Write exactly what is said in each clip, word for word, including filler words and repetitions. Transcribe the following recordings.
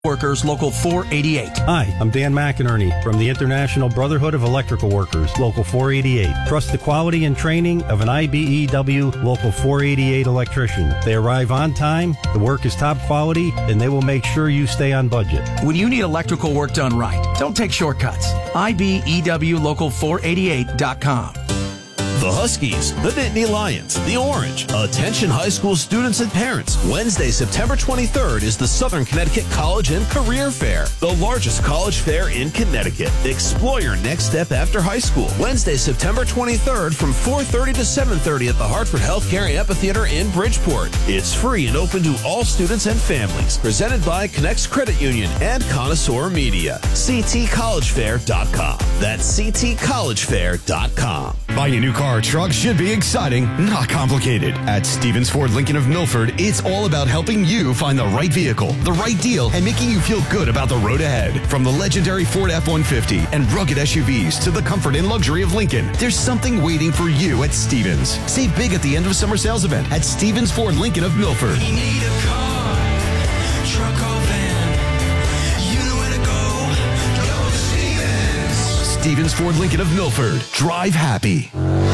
Workers Local four eighty-eight. Hi, I'm Dan McInerney from the International Brotherhood of Electrical Workers, Local four eighty-eight. Trust the quality and training of an I B E W Local four eighty-eight electrician. They arrive on time, the work is top quality, and they will make sure you stay on budget. When you need electrical work done right, don't take shortcuts. I B E W Local four eighty-eight dot com. The Huskies, the Nittany Lions, the Orange. Attention high school students and parents. Wednesday, September twenty-third is the Southern Connecticut College and Career Fair, the largest college fair in Connecticut. Explore your next step after high school. Wednesday, September twenty-third from four thirty to seven thirty at the Hartford Healthcare Amphitheater in Bridgeport. It's free and open to all students and families. Presented by Connects Credit Union and Connoisseur Media. C T college fair dot com. That's C T college fair dot com. Buying a new car or truck should be exciting, not complicated. At Stevens Ford Lincoln of Milford, it's all about helping you find the right vehicle, the right deal, and making you feel good about the road ahead. From the legendary Ford F one fifty and rugged S U Vs to the comfort and luxury of Lincoln, there's something waiting for you at Stevens. Save big at the end of summer sales event at Stevens Ford Lincoln of Milford. You need a car, truck or van. You know where to go. Go to Stevens. Stevens Ford Lincoln of Milford. Drive happy.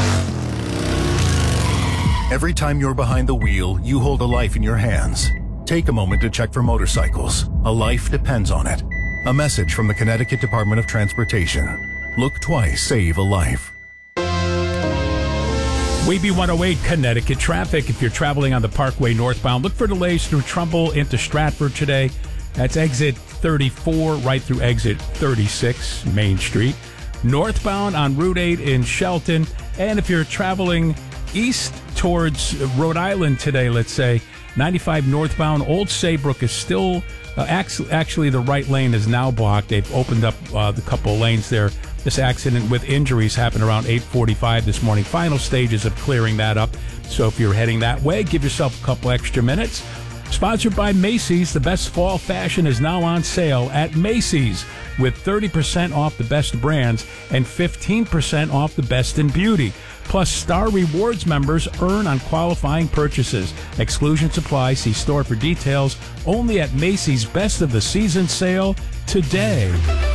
Every time you're behind the wheel, you hold a life in your hands. Take a moment to check for motorcycles. A life depends on it. A message from the Connecticut Department of Transportation. Look twice, save a life. W B one oh eight Connecticut traffic. If you're traveling on the Parkway northbound, look for delays through Trumbull into Stratford today. That's exit thirty-four right through exit thirty-six, Main Street. Northbound on Route eight in Shelton. And if you're traveling east towards Rhode Island today, let's say, ninety-five northbound, Old Saybrook is still, uh, actually, actually the right lane is now blocked. They've opened up uh, the couple of lanes there. This accident with injuries happened around eight forty-five this morning. Final stages of clearing that up. So if you're heading that way, give yourself a couple extra minutes. Sponsored by Macy's, the best fall fashion is now on sale at Macy's with thirty percent off the best brands and fifteen percent off the best in beauty. Plus, Star Rewards members earn on qualifying purchases. Exclusions apply. See store for details. Only at Macy's Best of the Season sale today.